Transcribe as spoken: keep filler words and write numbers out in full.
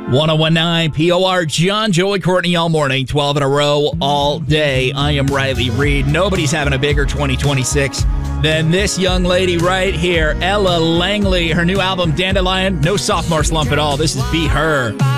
ten nineteen P O R, John, Joey, Courtney, all morning, twelve in a row, all day. I am Riley Reed. Nobody's having a bigger twenty twenty-six than this young lady right here, Ella Langley. Her new album, Dandelion, no sophomore slump at all. This is Be Her.